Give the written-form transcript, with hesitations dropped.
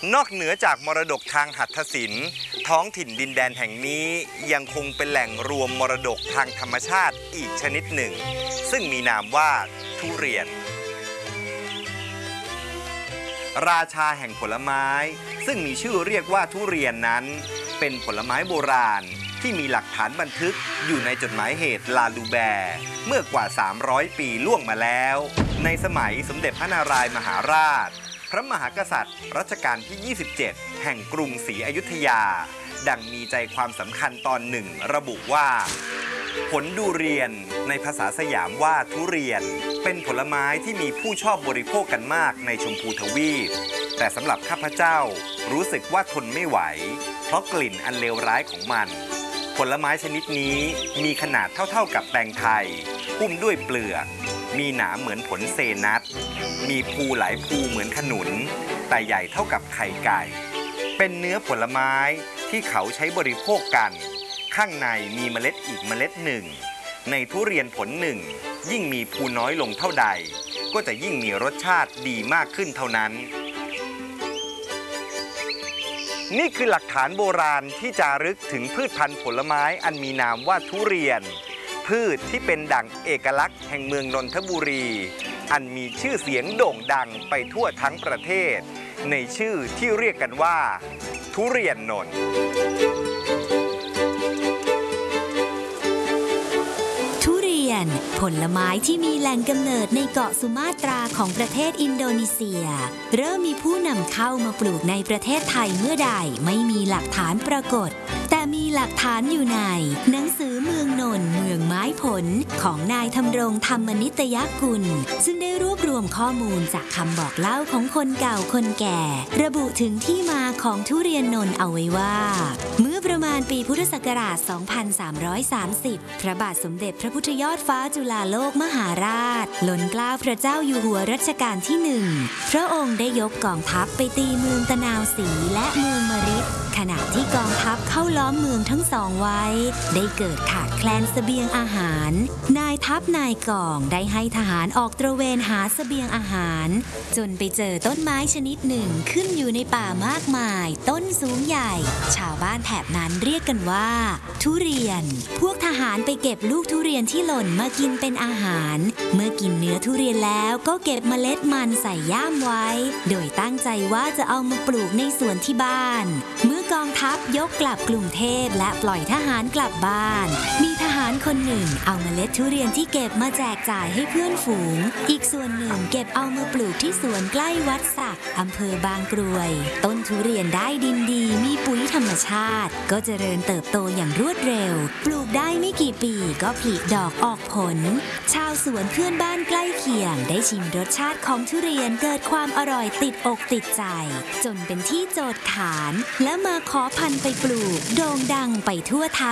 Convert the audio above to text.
นอกเหนือจากมรดกทางหัตถศิลป์ท้องถิ่นดินแดนแห่งนี้ยังคงเป็นแหล่งรวมมรดกทางธรรมชาติอีกชนิดหนึ่งซึ่งมีนามว่าทุเรียนราชาแห่งผลไม้ซึ่งมีชื่อเรียกว่าทุเรียนนั้นเป็นผลไม้โบราณที่มีหลักฐานบันทึกอยู่ในจดหมายเหตุลาลูแบร์เมื่อกว่า300 ปีล่วงมาแล้วในสมัยสมเด็จพระนารายมหาราชพระมหากษัตริย์รัชกาลที่ 27 แห่งกรุงศรีอยุธยาดังมีใจความสำคัญตอนหนึ่งระบุว่าผลดูเรียนในภาษาสยามว่าทุเรียนเป็นผลไม้ที่มีผู้ชอบบริโภคกันมากในชมพูทวีปแต่สำหรับข้าพเจ้ารู้สึกว่าทนไม่ไหวเพราะกลิ่นอันเลวร้ายของมันผลไม้ชนิดนี้มีขนาดเท่ากับแตงไทยหุ้มด้วยเปลือกมีหนามเหมือนผลเซนัทมีภูหลายภูเหมือนขนุนแต่ใหญ่เท่ากับไข่ไก่เป็นเนื้อผลไม้ที่เขาใช้บริโภคกันข้างในมีเมล็ดอีกเมล็ดหนึ่งในทุเรียนผลหนึ่งยิ่งมีภูน้อยลงเท่าใดก็จะยิ่งมีรสชาติดีมากขึ้นเท่านั้นนี่คือหลักฐานโบราณที่จารึกถึงพืชพันธุ์ผลไม้อันมีนามว่าทุเรียนพืชที่เป็นดั่งเอกลักษณ์แห่งเมืองนนทบุรีอันมีชื่อเสียงโด่งดังไปทั่วทั้งประเทศในชื่อที่เรียกกันว่าทุเรียนนนท์ผลไม้ที่มีแหล่งกำเนิดในเกาะสุมาตราของประเทศอินโดนีเซียเริ่มมีผู้นำเข้ามาปลูกในประเทศไทยเมื่อใดไม่มีหลักฐานปรากฏแต่มีหลักฐานอยู่ในหนังสือเมืองนนท์เมืองไม้ผลของนายธำรงธรรมนิตยกุลซึ่งได้รวบรวมข้อมูลจากคำบอกเล่าของคนเก่าคนแก่ระบุถึงที่มาของทุเรียนนนท์เอาไว้ว่าเมื่อประมาณปีพุทธศักราช 2330 พระบาทสมเด็จพระพุทธยอดฟ้าจุฬาโลกมหาราชล้นเกล้าพระเจ้าอยู่หัวรัชกาลที่1พระองค์ได้ยกกองทัพไปตีเมืองตะนาวศรีและเมืองมฤตขณะที่กองทัพเข้าล้อมเมืองทั้งสองไว้ได้เกิดขาดแคลนเสบียงอาหารนายทัพนายกองได้ให้ทหารออกตระเวนหาเสบียงอาหารจนไปเจอต้นไม้ชนิดหนึ่งขึ้นอยู่ในป่ามากมายต้นสูงใหญ่ชาวบ้านแถบนั้นเรียกกันว่าทุเรียนพวกทหารไปเก็บลูกทุเรียนที่หล่นมากินเป็นอาหารเมื่อกินเนื้อทุเรียนแล้วก็เก็บเมล็ดมันใส่ย่ามไว้โดยตั้งใจว่าจะเอามาปลูกในสวนที่บ้านเมื่อกองทัพยกกลับกรุงเทพและปล่อยทหารกลับบ้านมีทหารคนหนึ่งเอาเมล็ดทุเรียนที่เก็บมาแจกจ่ายให้เพื่อนฝูงอีกส่วนหนึ่งเก็บเอามาปลูกที่สวนใกล้วัดสักอำเภอบางกรวยต้นทุเรียนได้ดินดีมีปุ๋ยธรรมชาติก็เจริญเติบโตอย่างรวดเร็วปลูกได้ไม่กี่ปีก็ผลิดอกออกผลชาวสวนเพื่อนบ้านใกล้เคียงได้ชิมรสชาติของทุเรียนเกิดความอร่อยติดอกติดใจจนเป็นที่โจทย์ขานและมาขอพันธุ์ไปปลูกโด่งดังไปทั่วไทย